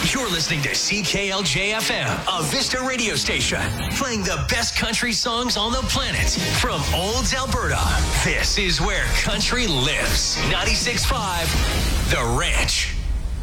You're listening to CKLJ-FM, a Vista radio station, playing the best country songs on the planet from Olds, Alberta. This is where country lives. 96.5, The Ranch.